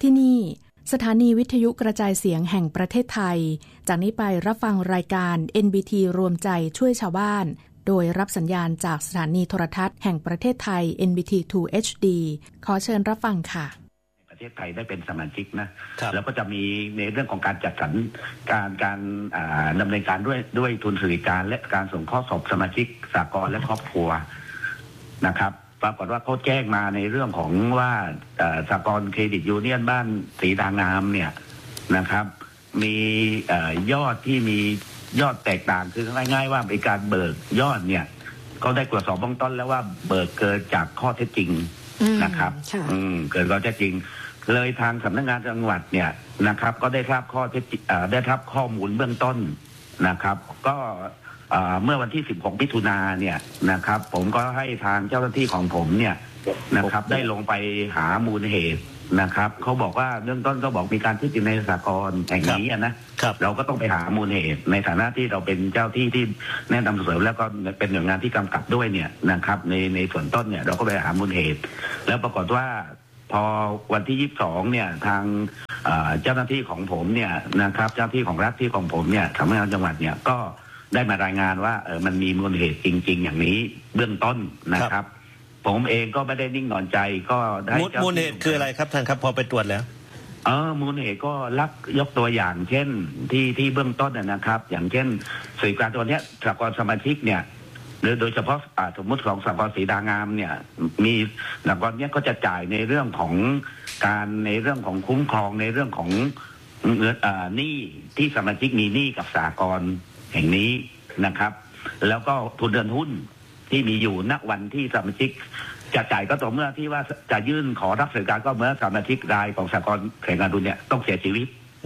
ที่นี่สถานีวิทยุกระจายเสียงแห่งประเทศไทยจากนี้ไปรับฟังรายการ NBT รวมใจช่วยชาวบ้านโดยรับสัญญาณจากสถานีโทรทัศน์แห่งประเทศไทย NBT 2 HD ขอเชิญรับฟังค่ะประเทศไทยได้เป็นสมาชิกนะแล้วก็จะมีในเรื่องของการจัดสรรการดำเนินการด้วยทุนสื่อการและการส่งข้อสอบสมาชิกสหกรณ์และครอบครัวนะครับปรากฏว่าเขาแจ้งมาในเรื่องของว่าสหกรณ์เครดิตยูเนียนบ้านศรีดางามเนี่ยนะครับมียอดที่มียอดแตกต่างคือง่ายๆว่าเป็นการเบิกยอดเนี่ยก็ได้ตรวจสอบเบื้องต้นแล้วว่าเบิกเกินจากข้อเท็จจริงนะครับเกินข้อเท็จจริงเลยทางสำนักงานจังหวัดเนี่ยนะครับก็ได้รับข้อเท็จจริงได้รับข้อมูลเบื้องต้นนะครับก็เมื่อวันที่16มิถุนายนเนี่ยนะครับผมก็ให้ทางเจ้าหน้าที่ของผมเนี่ยนะครับได้ลงไปหามูลเหตุนะครับเขาบอกว่าเรื่องต้นก็บอกมีการทุจริตในสหกรณ์แห่งนี้นะเราก็ต้องไปหามูลเหตุในฐานะที่เราเป็นเจ้าที่แนะนำเสริมแล้วก็เป็นหน่วยงานที่กำกับด้วยเนี่ยนะครับในส่วนต้นเนี่ยเราก็ไปหามูลเหตุแล้วปรากฏว่าพอวันที่22เนี่ยทางเจ้าหน้าที่ของผมเนี่ยนะครับเจ้าหน้าที่ของรัฐที่ของผมเนี่ยสำนักงานจังหวัดเนี่ยก็ได้มารายงานว่ามันมีมูลเหตุจริงๆอย่างนี้เบื้องต้นนะครับผมเองก็ไม่ได้นิ่งนอนใจก็ได้มูลเหตุคืออะไรครับท่านครับพอไปตรวจแล้วมูลเหตุก็ยกตัวอย่างเช่นที่เบื้องต้นนะครับอย่างเช่นสื่อการตัวนี้สหกรณ์สมาชิกเนี่ยโดยเฉพาะสมมติของสหกรณ์ศรีดางามเนี่ยมีสหกรณ์นี้ก็จะจ่ายในเรื่องของการในเรื่องของคุ้มครองในเรื่องของหนี้ที่สมาชิกมีหนี้กับสหกรณ์แห่งนี้นะครับแล้วก็ทุนเดินหุ้นที่มีอยู่ณวันที่สมาชิกจะจ่ายก็ต่อเมื่อที่ว่าจะยื่นขอรับสิทธิการก็เมื่อสมาชิกรายของสหกรณ์แข่งขันทุนเนี่ยต้องเสียชีวิต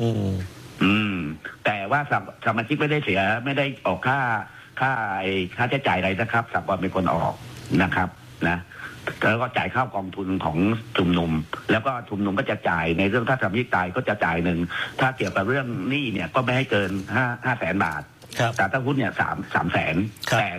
แต่ว่าสมาชิกไม่ได้ออกค่าใช้จ่ายอะไรนะครับสหกรณ์เป็นคนออกนะครับนะแล้วก็จ่ายเข้ากองทุนของชุมนุมแล้วก็ชุมนุมก็จะจ่ายในเรื่องถ้าสมาชิกตายก็จะจ่ายหนึ่งถ้าเกี่ยวกับเรื่องหนี้เนี่ยก็ไม่ให้เกิน500,000 บาทแต่ถ้าหุ้นเนี่ย300,000แต่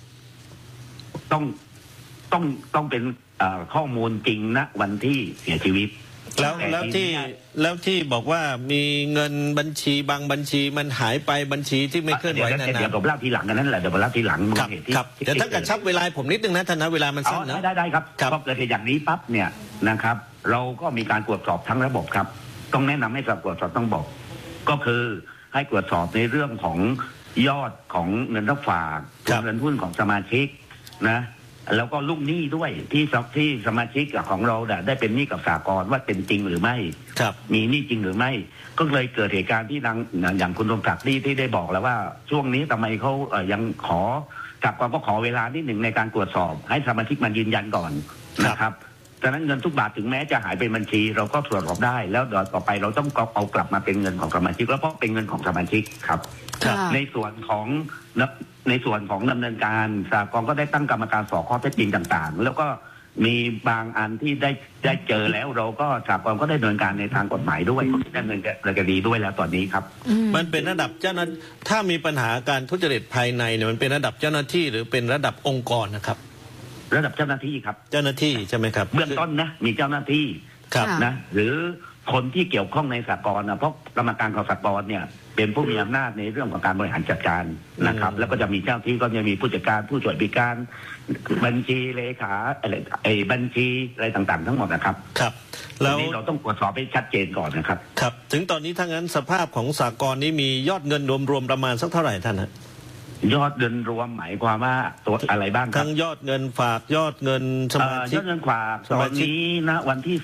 ต้องเป็นข้อมูลจริงนะวันที่เสียชีวิตแล้วที่บอกว่ามีเงินบัญชีบางบัญชีมันหายไปบัญชีที่ไม่เคลื่อนไหวนานๆเดี๋ยวผมเล่าทีหลังกันนั่นแหละเดี๋ยวผมเล่าทีหลังมูลเหตุที่เดี๋ยวท่านกระชับเวลาผมนิดนึงนะท่านนะเวลามันสั้นนะได้ครับพอเกิดเหตุอย่างนี้ปั๊บเนี่ยนะครับเราก็มีการตรวจสอบทั้งระบบครับต้องแนะนำให้ตรวจสอบต้องบอกก็คือให้ตรวจสอบในเรื่องของยอดของเงินฝากเงินหุ้นของสมาชิกนะแล้วก็ลูกหนี้ด้วยที่สมาชิกของเราได้เป็นหนี้กับสหกรณ์ว่าเป็นจริงหรือไม่มีหนี้จริงหรือไม่ก็เลยเกิดเหตุการณ์ที่อย่างคุณดวงศักดิ์ที่ได้บอกแล้วว่าช่วงนี้ทำไมเขายังขอกับก็ขอเวลานิดหนึ่งในการตรวจสอบให้สมาชิกมันยืนยันก่อนนะครับดังนั้นเงินทุกบาทถึงแม้จะหายเป็นบัญชีเราก็ตรวจสอบได้แล้วต่อไปเราต้องเอากลับมาเป็นเงินของสมาชิกแล้วเพราะเป็นเงินของสมาชิกครับในส่วนของดำเนินการสหกรณ์ก็ได้ตั้งกรรมการสอบข้อเท็จจริงต่างๆแล้วก็มีบางอันที่ได้เจอแล้วเราก็สหกรณ์ก็ได้ดำเนินการในทางกฎหมายด้วยดำเนินคดีด้วยแล้วตอนนี้ครับมันเป็นระดับเจ้าหน้าถ้ามีปัญหาการทุจริตภายในเนี่ยมันเป็นระดับเจ้าหน้าที่หรือเป็นระดับองค์กรนะครับระดับเจ้าหน้าที่ครับเจ้าหน้าที่ใช่ไหมครับเบื้องต้นนะมีเจ้าหน้าที่นะหรือคนที่เกี่ยวข้องในสหกรณ์นะเพราะกรรมการของสหกรณ์เนี่ยเป็นผู้มีอำนาจในเรื่องของการบริหารจัดการนะครับแล้วก็จะมีเจ้าที่ก็จะมีผู้จัดการผู้ช่วยผู้การบัญชีเลขาบัญชีอะไรต่างๆทั้งหมดนะครับครับแล้วเราต้องตรวจสอบให้ชัดเจนก่อนนะครับครับถึงตอนนี้ถ้างั้นสภาพของสหกรณ์นี้มียอดเงินรวมๆประมาณสักเท่าไหร่ท่านฮะยอดเงินรวมหมายความว่าตัวอะไรบ้างครับทั้งยอดเงินฝากยอดเงินสมาชิกยอดเงินฝากตอนนี้นะวันที่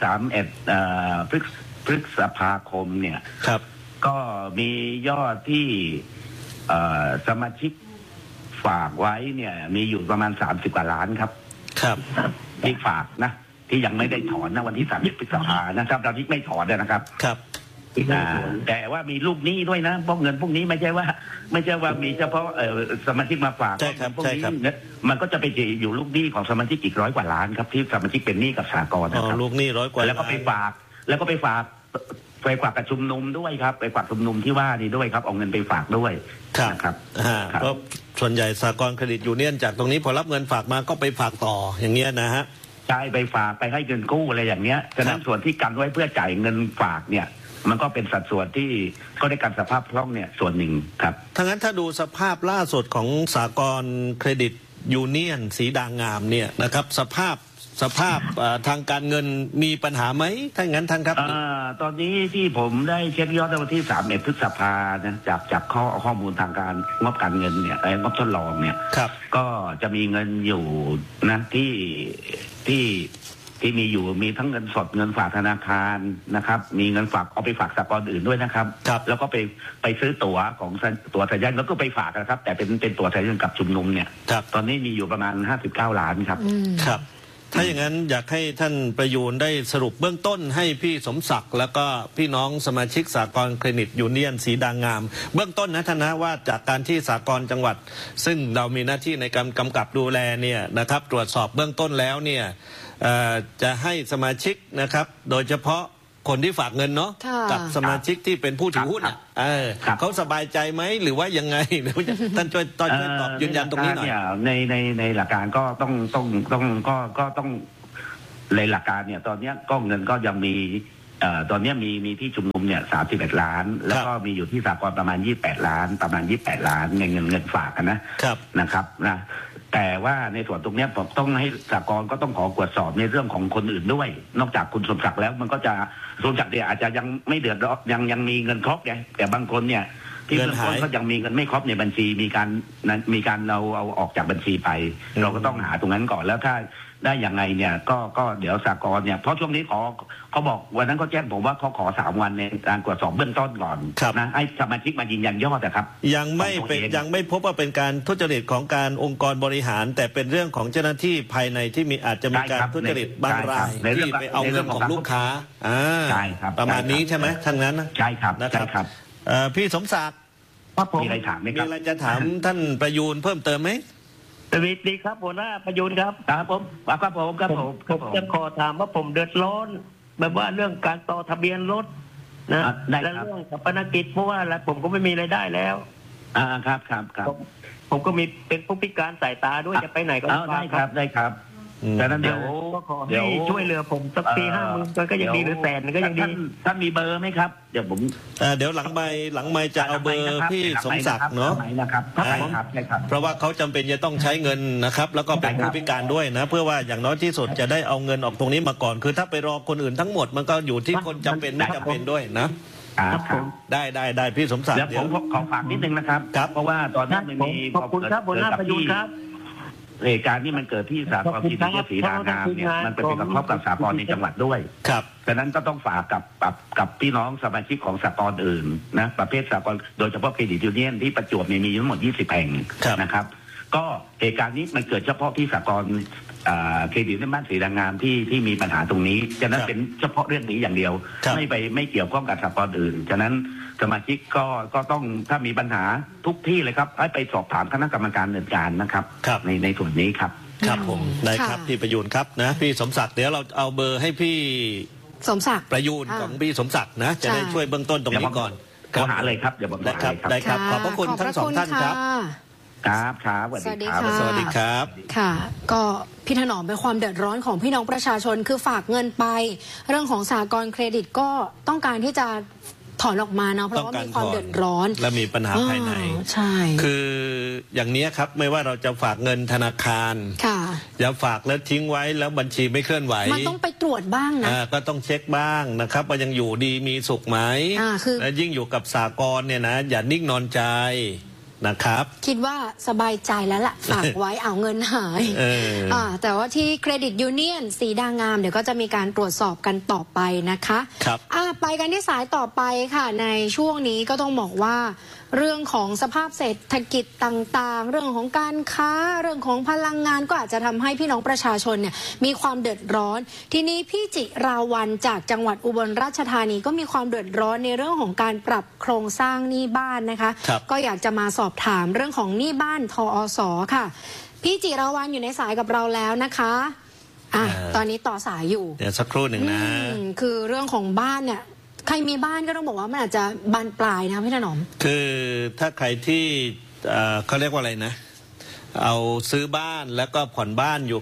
31พฤษภาคมเนี่ยครับก็มียอดที่สมาชิกฝากไว้เนี่ยมีอยู่ประมาณ30 กว่าล้านครับที่ฝากนะที่ยังไม่ได้ถอนนะวันที่30 พฤษภานะครับเราที่ไม่ถอนนะครับครับแต่ว่ามีลูกหนี้ด้วยนะเพราะเงินพวกนี้ไม่ใช่ว่ามีเฉพาะสมาชิกมาฝากพวกนี้มันก็จะไปอยู่ลูกหนี้ของสมาชิกอีก100 กว่าล้านครับที่สมาชิกเป็นหนี้กับสหกรณ์นะครับลูกหนี้100 กว่าแล้วก็ไปฝากกับชุมนุมด้วยครับไปฝากชุมนุมที่ว่านี่ด้วยครับเอาเงินไปฝากด้วยครับเพราะส่วนใหญ่สหกรณ์เครดิตยูเนียนจากตรงนี้พอรับเงินฝากมาก็ไปฝากต่ออย่างเงี้ยนะฮะใช่ไปฝากไปให้เงินกู้อะไรอย่างเงี้ยฉะนั้นส่วนที่กันไว้เพื่อจ่ายเงินฝากเนี่ยมันก็เป็นสัดส่วนที่ก็ได้กันสภาพคล่องเนี่ยส่วนหนึ่งครับทั้งนั้นถ้าดูสภาพล่าสุดของสหกรณ์เครดิตยูเนียนสีดางามเนี่ยนะครับสภาพทางการเงินมีปัญหาไหมถ้าอย่างนั้นท่านครับตอนนี้ที่ผมได้เช็คยอดในวันที่31 พฤษภานะจากข้อมูลทางการงบการเงินเนี่ยงบทดลองเนี่ยก็จะมีเงินอยู่นะที่มีอยู่มีทั้งเงินสดเงินฝากธนาคารนะครับมีเงินฝากเอาไปฝากสหกรณ์อื่นด้วยนะครับแล้วก็ไปซื้อตั๋วของตั๋วสายยันแล้วก็ไปฝากนะครับแต่เป็นตั๋วสายยันกับชุมนุมเนี่ยตอนนี้มีอยู่ประมาณ59 ล้านครับครับถ้าอย่างนั้นอยากให้ท่านประยูนได้สรุปเบื้องต้นให้พี่สมศักดิ์แล้วก็พี่น้องสมาชิกสหกรณ์เครดิตยูเนียนสีดางามเบื้องต้นนะท่านนะว่าจากการที่สหกรณ์จังหวัดซึ่งเรามีหน้าที่ในการกำกับดูแลเนี่ยนะครับตรวจสอบเบื้องต้นแล้วเนี่ยจะให้สมาชิกนะครับโดยเฉพาะคนที่ฝากเงินเนาะกับสมาชิกที่เป็นผู้ถือหุ้นเขาสบายใจไหมหรือว่ายังไงท่านช่วยตอบยืนยันตรงนี้หน่อยในหลักการก็ต้องในหลักการเนี่ยตอนนี้ก็เงินก็ยังมีตอนนี้มีที่ชุมนุมเนี่ย31 ล้านแล้วก็มีอยู่ที่สหกรณ์ประมาณ28 ล้านประมาณ28 ล้านเงินฝากกันนะครับนะแต่ว่าในส่วนตรงนี้ผมต้องให้สหกรณ์ก็ต้องขอตรวจสอบในเรื่องของคนอื่นด้วยนอกจากคุณสมศักดิ์แล้วมันก็จะสมศักดิ์เนี่ยอาจจะยังไม่เดือดร้อนยังมีเงินครบไงแต่บางคนเนี่ยที่เบื้องต้นก็ยังมีเงินไม่ครบในบัญชีมีการเราเอาออกจากบัญชีไปเราก็ต้องหาตรงนั้นก่อนแล้วถ้าได้ยังไงเนี่ยก็เดี๋ยวสหกรณ์เนี่ยเพราะช่วงนี้เขาบอกวันนั้นเขาแจ้งผมว่าเขาขอ3 วันในการตรวจสอบเบื้องต้นก่อนนะให้สมาชิกมายืนยันยอดนะครับยังไม่พบว่าเป็นการทุจริตของการองค์กรบริหารแต่เป็นเรื่องของเจ้าหน้าที่ภายในที่อาจจะมีการทุจริตบางรายที่ไปเอาเงินของลูกค้าประมาณนี้ใช่ไหมทั้งนั้นนะใช่ครับนะครับพี่สมศักดิ์มีอะไรถามไหมครับมีอะไรจะถามท่านประยูนเพิ่มเติมไหมสวัสดีครับหัวหน้าประยูนครับผมจะขอถามว่าผมเดือดร้อนแบบว่าเรื่องการต่อทะเบียนรถนะและเรื่องกับปนกิจเพราะว่าอะไรผมก็ไม่มีรายได้แล้วครับผมก็มีเป็นผู้พิการสายตาด้วยจะไปไหนก็ได้ครับแต่นั้นเดี๋ยวช่วยเหลือผมสัก40,000ก็ยังดีหรือ100,000ก็ยังดีท่านมีเบอร์ไหมครับเดี๋ยวผมเดี๋ยวหลังไมค์จะเอาเบอร์พี่สมศักดิ์เนาะนะครับเพราะว่าเขาจำเป็นจะต้องใช้เงินนะครับแล้วก็เป็นผู้พิการด้วยนะเพื่อว่าอย่างน้อยที่สุดจะได้เอาเงินออกตรงนี้มาก่อนคือถ้าไปรอคนอื่นทั้งหมดมันก็อยู่ที่คนจำเป็นไม่จำเป็นด้วยนะครับได้พี่สมศักดิ์เดี๋ยวผมขอฝากนิดนึงนะครับเพราะว่าตอนนี้มันมีขอบคุณครับหัวหน้าประยูนครับเหตุการณ์ที่มันเกิดที่สหกรณ์สีดางามเนี่ยมันเป็นกระทบกับสหกรณ์ในจังหวัดด้วยครับฉะนั้นก็ต้องฝากกับพี่น้องสมาชิกของสหกรณ์อื่นนะประเภทสหกรณ์โดยเฉพาะเครดิตยูเนียนที่ประจวบมีทั้งหมด20 แห่งนะครับก็เหตุการณ์นี้มันเกิดเฉพาะที่สหกรณ์เครดิตในบ้านสีดางามที่มีปัญหาตรงนี้ฉะนั้นเป็นเฉพาะเรื่องนี้อย่างเดียวไม่เกี่ยวข้องกับสหกรณ์อื่นฉะนั้นสมาชิกก็ต้องถ้ามีปัญหาทุกที่เลยครับให้ไปสอบถามคณะกรรมการดำเนินการนะครับในส่วนนี้ครับครับผมได้ครับพี่ประยูนครับนะพี่สมศักดิ์เดี๋ยวเราเอาเบอร์ให้พี่สมศักดิ์ประยูนของพี่สมศักดิ์นะจะได้ช่วยเบื้องต้นตรงนี้ก่อนหาเลยครับเดี๋ยวผมได้ครับขอบพระคุณทั้ง2ท่านครับครับสวัสดีครับค่ะก็พี่ถนอมเป็นความเดือดร้อนของพี่น้องประชาชนคือฝากเงินไปเรื่องของสหกรณ์เครดิตก็ต้องการที่จะถอนออกมาเนาะเพราะว่ามีความเดือดร้อนและมีปัญหาภายในใช่คืออย่างนี้ครับไม่ว่าเราจะฝากเงินธนาคารอย่าฝากแล้วทิ้งไว้แล้วบัญชีไม่เคลื่อนไหวมันต้องไปตรวจบ้างนะก็ต้องเช็คบ้างนะครับว่ายังอยู่ดีมีสุขไหมและยิ่งอยู่กับสหกรณ์เนี่ยนะอย่านิ่งนอนใจนะครับคิดว่าสบายใจแล้วล่ะฝากไว้เอาเงินหายแต่ว่าที่เครดิตยูเนียนสีดางามเดี๋ยวก็จะมีการตรวจสอบกันต่อไปนะคะครับไปกันที่สายต่อไปค่ะในช่วงนี้ก็ต้องบอกว่าเรื่องของสภาพเศรษฐกิจต่างๆเรื่องของการค้าเรื่องของพลังงานก็อาจจะทำให้พี่น้องประชาชนเนี่ยมีความเดือดร้อนทีนี้พี่จิราวันจากจังหวัดอุบลราชธานีก็มีความเดือดร้อนในเรื่องของการปรับโครงสร้างหนี้บ้านนะคะก็อยากจะมาสอบถามเรื่องของหนี้บ้านทอส.ค่ะพี่จิราวันอยู่ในสายกับเราแล้วนะคะตอนนี้ต่อสายอยู่เดี๋ยวสักครู่หนึ่งนะคือเรื่องของบ้านเนี่ยใครมีบ้านก็ต้องบอกว่ามันอาจจะบานปลายนะพี่ถนอมคือถ้าใครที่เขาเรียกว่าอะไรนะเอาซื้อบ้านแล้วก็ผ่อนบ้านอยู่กับ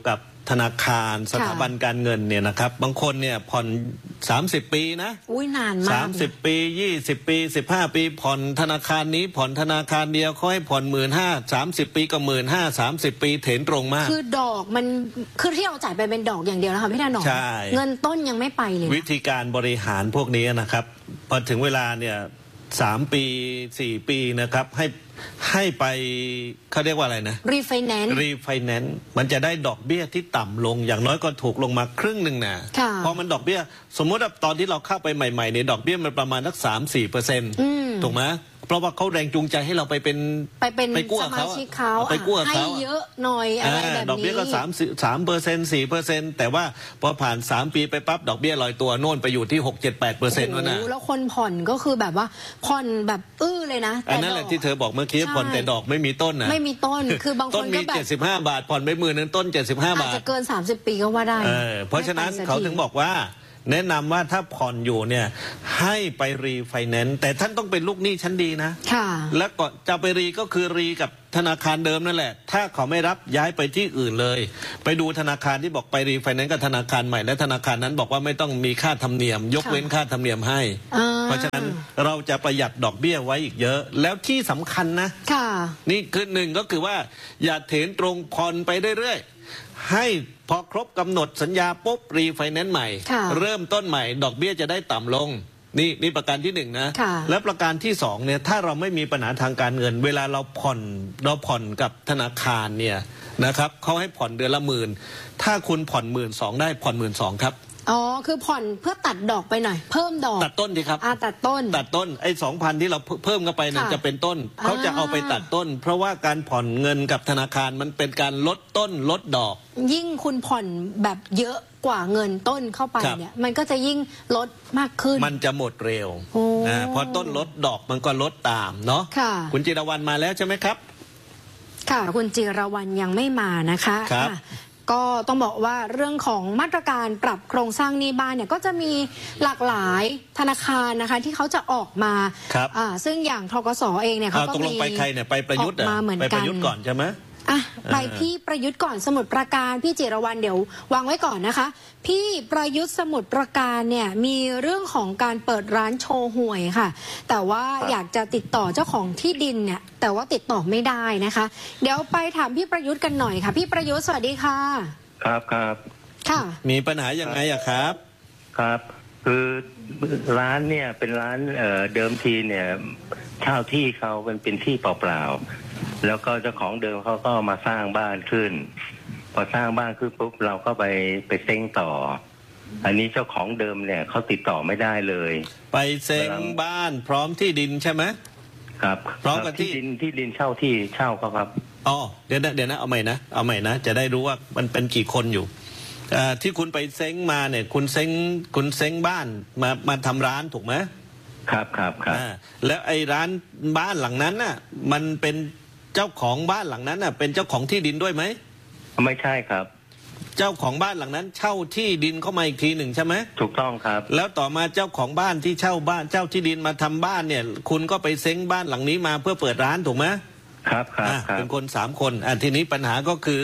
ธนาคารสถาบันการเงินเนี่ยนะครับบางคนเนี่ยผ่อน30 ปีนะอุ้ยนานมาก 30 ปี20 ปี15 ปีผ่อนธนาคารนี้ผ่อนธนาคารเดียวเขาให้ผ่อน 15,000 30 ปีก็ 15,000 30 ปีเถนตรงมากคือดอกมันคือที่เราจ่ายไปเป็นดอกอย่างเดียวนะคะพี่ถนอมเงินต้นยังไม่ไปเลยวิธีการบริหารพวกนี้นะครับพอถึงเวลาเนี่ย3 ปี4 ปีนะครับให้ไปเขาเรียกว่าอะไรนะ refinance มันจะได้ดอกเบี้ยที่ต่ำลงอย่างน้อยก็ถูกลงมาครึ่งหนึ่งนะเพราะมันดอกเบี้ยสมมติว่าตอนที่เราเข้าไปใหม่ๆเนี่ยดอกเบี้ยมันประมาณสัก 3-4% ถูกไหมเพราะว่าเขาแรงจูงใจให้เราไปกู้เขาไปกู้เขาให้เยอะหน่อยอะไรแบบนี้ดอกเบี้ยก็3% 4%แต่ว่าพอผ่าน3 ปีไปปั๊บดอกเบี้ยลอยตัวโน่นไปอยู่ที่ 6-7-8% แล้วนะแล้วคนผ่อนก็คือแบบว่าผ่อนแบบเลยนะอันนั้นแหละที่เธอบอกเมื่อกี้ผ่อนแต่ดอกไม่มีต้นนะไม่มีต้นคือบางคนก็แบบ75 บาทผ่อนไป10,000ต้น75 บาทอาจจะเกิน30 ปีก็ว่าได้เพราะฉะนั้นเขาถึงบอกว่าแนะนำว่าถ้าผ่อนอยู่เนี่ยให้ไปรีไฟแนนซ์แต่ท่านต้องเป็นลูกหนี้ชั้นดีนะแล้วก็จะไปรีก็คือรีกับธนาคารเดิมนั่นแหละถ้าเขาไม่รับย้ายไปที่อื่นเลยไปดูธนาคารที่บอกไปรีไฟแนนซ์กับธนาคารใหม่และธนาคารนั้นบอกว่าไม่ต้องมีค่าธรรมเนียมยกเว้นค่าธรรมเนียมให้เพราะฉะนั้นเราจะประหยัดดอกเบี้ยไว้อีกเยอะแล้วที่สำคัญนะนี่คือหนึ่งก็คือว่าอย่าเถนตรงผ่อนไปเรื่อยๆให้พอครบกำหนดสัญญาปุ๊บรีไฟแนนซ์ใหม่เริ่มต้นใหม่ดอกเบี้ยจะได้ต่ำลงนี่ประการที่1นะและประการที่2เนี่ยถ้าเราไม่มีปัญหาทางการเงินเวลาเราผ่อนกับธนาคารเนี่ยนะครับเขาให้ผ่อนเดือนละ10,000ถ้าคุณผ่อน12,000ได้ผ่อน12,000ครับอ๋อคือผ่อนเพื่อตัดดอกไปหน่อยเพิ่มดอกตัดต้นดีครับตัดต้นไอ้ 2,000 ที่เราเพิ่มเข้าไปเนี่ยจะเป็นต้นเขาจะเอาไปตัดต้นเพราะว่าการผ่อนเงินกับธนาคารมันเป็นการลดต้นลดดอกยิ่งคุณผ่อนแบบเยอะกว่าเงินต้นเข้าไปเนี่ยมันก็จะยิ่งลดมากขึ้นมันจะหมดเร็วเพราะต้นลดดอกมันก็ลดตามเนาะคุณจิรวรรณมาแล้วใช่ไหมครับค่ะคุณจิรวรรณยังไม่มานะคะก็ต้องบอกว่าเรื่องของมาตรการปรับโครงสร้างหนี้บ้านเนี่ยก็จะมีหลากหลายธนาคารนะคะที่เขาจะออกมาซึ่งอย่างธกส.เองเนี่ยเขาก็มีไปใครเนี่ยไปประยุทธ์มาเหมือนกันไปประยุทธ์ก่อนใช่ไหมไปพี่ประยุทธ์ก่อนสมุทรปราการพี่จิรวรรณเดี๋ยววางไว้ก่อนนะคะพี่ประยุทธ์สมุทรปราการเนี่ยมีเรื่องของการเปิดร้านโชว์หวยค่ะแต่ว่าอยากจะติดต่อเจ้าของที่ดินเนี่ยแต่ว่าติดต่อไม่ได้นะคะเดี๋ยวไปถามพี่ประยุทธ์กันหน่อยค่ะพี่ประยุทธ์สวัสดีค่ะครับค่ะมีปัญหายังไงอะครับครับคือร้านเนี่ยเป็นร้านเดิมทีเนี่ยเช่าที่เขาเป็นที่เปล่าๆแล้วก็เจ้าของเดิมเขาก็มาสร้างบ้านขึ้นพอสร้างบ้านขึ้นปุ๊บเราก็ไปเซ้งต่ออันนี้เจ้าของเดิมเนี่ยเขาติดต่อไม่ได้เลยไปเซ้งบ้านพร้อมที่ดินใช่ไหมครับพร้อมกับที่ดินเช่าที่เช่าเขาครับอ๋อเดี๋ยวนะเอาใหม่นะจะได้รู้ว่ามันเป็นกี่คนอยู่ที่คุณไปเซ้งมาเนี่ยคุณเซ้งบ้านมาทำร้านถูกไหมครับแล้วไอ้ร้านบ้านหลังนั้นน่ะมันเป็นเจ้าของบ้านหลังนั้นน่ะเป็นเจ้าของที่ดินด้วยไหมไม่ใช่ครับเจ้าของบ้านหลังนั้นเช่าที่ดินเข้ามาอีกทีหนึ่งใช่ไหมถูกต้องครับแล้วต่อมาเจ้าของบ้านที่เช่าที่ดินมาทำบ้านเนี่ยคุณก็ไปเซ้งบ้านหลังนี้มาเพื่อเปิดร้านถูกไหมครับเป็นคน3 คนทีนี้ปัญหาก็คือ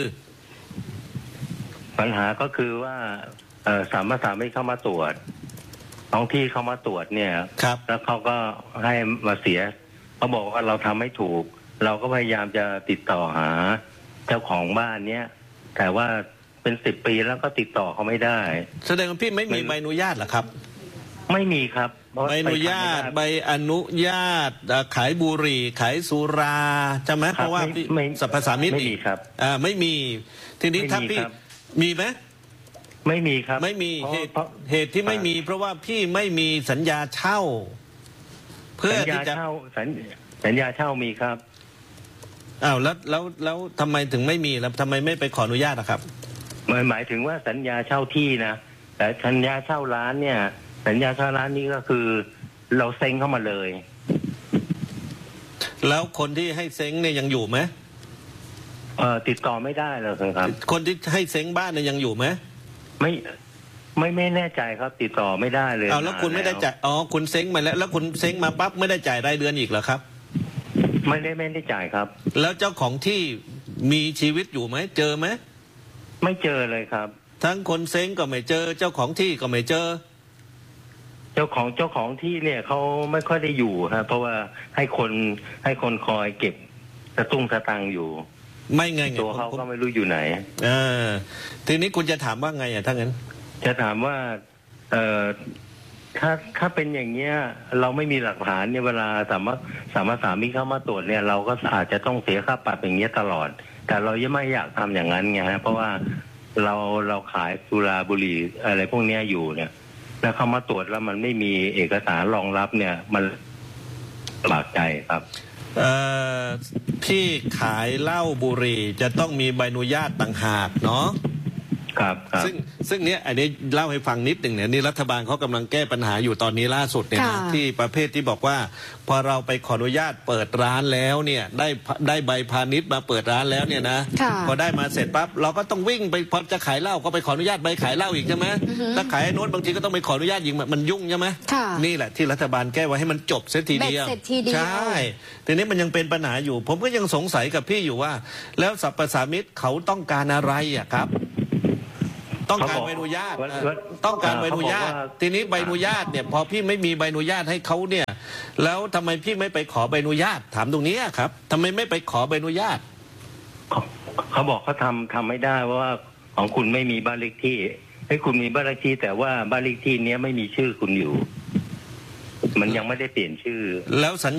ว่าสามารถให้เข้ามาตรวจท้องที่เข้ามาตรวจเนี่ยแล้วเขาก็ให้มาเสียเขาบอกว่าเราทำไม่ถูกเราก็พยายามจะติดต่อหาเจ้าของบ้านเนี้ยแต่ว่าเป็น10 ปีแล้วก็ติดต่อเขาไม่ได้แสดงว่าพี่ไม่มีใบอนุญาตเหรอครับไม่มีครับใบอนุญาตใบอนุญาตขายบุหรี่ขายสุราใช่ไหมเพราะว่าสรรพสามิตไม่มีครับไม่มีทีนี้ถ้าพี่มีไหมไม่มีครับไม่มีเหตุที่ไม่มีเพราะว่าพี่ไม่มีสัญญาเช่าเพื่อที่จะสัญญาเช่ามีครับแล้วทำไมถึงไม่มีแล้วทำไมไม่ไปขออนุญาตนะครับหมายถึงว่าสัญญาเช่าที่นะแต่สัญญาเช่าร้านเนี่ยสัญญาเช่าร้านนี้ก็คือเราเซ็งเข้ามาเลยแล้วคนที่ให้เซ็งเนี่ยยังอยู่ไหมติดต่อไม่ได้เลยครับคนที่ให้เซ็งบ้านเนี่ยยังอยู่ไหมไม่แน่ใจครับติดต่อไม่ได้เลยแล้วคุณไม่ได้จ่ายคุณเซ็งมาแล้วคุณเซ็งมาปั๊บไม่ได้จ่ายรายเดือนอีกเหรอครับไม่ได้จ่ายครับแล้วเจ้าของที่มีชีวิตอยู่ไหมเจอไหมไม่เจอเลยครับทั้งคนเซ้งก็ไม่เจอเจ้าของที่ก็ไม่เจอเจ้าของที่เนี่ยเขาไม่ค่อยได้อยู่ครับเพราะว่าให้คนคอยเก็บสตุ้งสตังค์อยู่ไม่ไงตัวเขาก็ไม่รู้อยู่ไหนทีนี้คุณจะถามว่าไงถ้างั้นจะถามว่าถ้าเป็นอย่างเงี้ยเราไม่มีหลักฐานเนี่ยเวลาสามีเข้ามาตรวจเนี่ยเราก็อาจจะต้องเสียค่าปรับอย่างเงี้ยตลอดแต่เรายังไม่อยากทำอย่างนั้นไงฮะเพราะว่าเราขายสุราบุหรี่อะไรพวกนี้อยู่เนี่ยแล้วเข้ามาตรวจแล้วมันไม่มีเอกสารรองรับเนี่ยมันลำบากใจครับพี่ขายเหล้าบุหรี่จะต้องมีใบอนุญาตต่างหากเนาะครับซึ่งเนี้ยอันนี้เล่าให้ฟังนิดหนึ่งเนี่ยนี่รัฐบาลเขากำลังแก้ปัญหาอยู่ตอนนี้ล่าสุดเนี่ยนะที่ประเภทที่บอกว่าพอเราไปขออนุญาตเปิดร้านแล้วเนี่ยได้ใบพาณิชย์มาเปิดร้านแล้วเนี่ยนะพอได้มาเสร็จปั๊บเราก็ต้องวิ่งไปพอจะขายเหล้าก็ไปขออนุญาตใบขายเหล้าอีกใช่ไหมถ้าขายโน้ตบางทีก็ต้องไปขออนุญาตอีกมันยุ่งใช่ไหมนี่แหละที่รัฐบาลแก้ไว้ให้มันจบเสียทีเดียวใช่ทีนี้มันยังเป็นปัญหาอยู่ผมก็ยังสงสัยกับพี่อยู่ว่าแล้วสรรพสามิตเขาต้องการอะไรอ่ะครับต้องการใบอนุญาตต้องการใบอนุญาตทีนี้ใบอนุญาตเนี่ยพอพี่ไม่มีใบอนุญาตให้เขาเนี่ยแล้วทำไมพี่ไม่ไปขอใบอนุญาตถามตรงนี้ครับทำไมไม่ไปขอใบอนุญาตเขาบอกเขาทำไม่ได้ว่าของคุณไม่มีบ้านเลขที่ให้คุณมีบ้านเลขที่แต่ว่าบ้านเลขที่นี้ไม่มีชื่อคุณอยู่มันยังไม่ได้เปลี่ยนชื่อแล้วสัญ